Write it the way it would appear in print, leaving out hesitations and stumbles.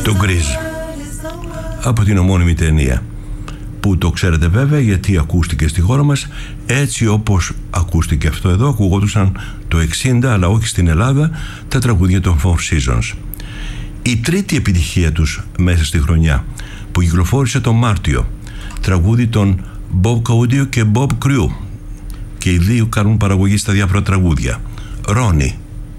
Το Grease, από την ομώνυμη ταινία, που το ξέρετε βέβαια γιατί ακούστηκε στη χώρα μας έτσι όπως ακούστηκε αυτό εδώ. Ακουγόντουσαν το 60, αλλά όχι στην Ελλάδα, τα τραγούδια των Four Seasons. Η τρίτη επιτυχία τους μέσα στη χρονιά, που κυκλοφόρησε τον Μάρτιο, τραγούδι των Bob Gaudio και Bob Crew, και οι δύο κάνουν παραγωγή στα διάφορα τραγούδια. Ronnie.